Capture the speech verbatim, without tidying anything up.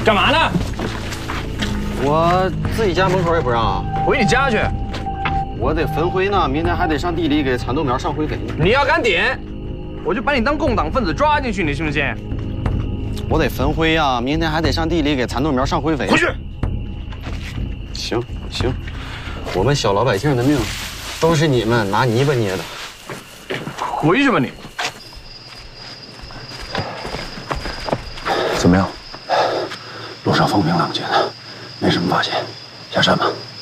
干嘛呢？ 我自己家门口也不让啊。 回你家去。 我得分回呢，明天还得上地里给蚕豆苗上灰肥呢。 你要敢点，我就把你当共党分子抓进去，你信不信？ 我得分灰呀，明天还得上地里给蚕豆苗上灰肥。 回去。 行行，我们小老百姓的命，都是你们拿泥巴捏的。 回去吧你。 怎么样？路上风平浪静的，没什么发现，下山吧。